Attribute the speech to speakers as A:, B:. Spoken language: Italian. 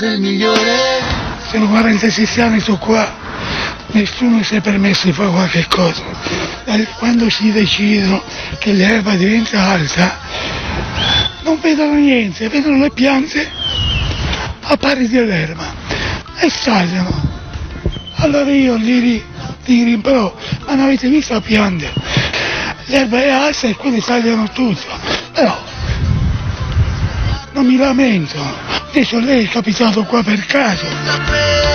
A: il migliore.
B: Sono 46 anni, sto qua, nessuno si è permesso di fare qualche cosa. Quando si decidono che l'erba diventa alta, non vedono niente, vedono le piante a pari dell'erba e tagliano. Allora io li rimprovero, ma non avete visto la pianta? L'erba è alta e quindi tagliano tutto, però non mi lamento, adesso lei è capitato qua per caso.